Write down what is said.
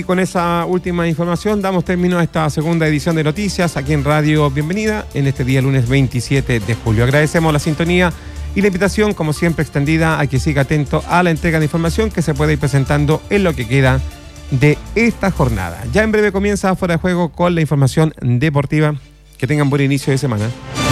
Y con esa última información damos término a esta segunda edición de Noticias aquí en Radio Bienvenida en este día lunes 27 de julio. Agradecemos la sintonía y la invitación, como siempre, extendida a que siga atento a la entrega de información que se puede ir presentando en lo que queda de esta jornada. Ya en breve comienza Fuera de Juego con la información deportiva. Que tengan buen inicio de semana.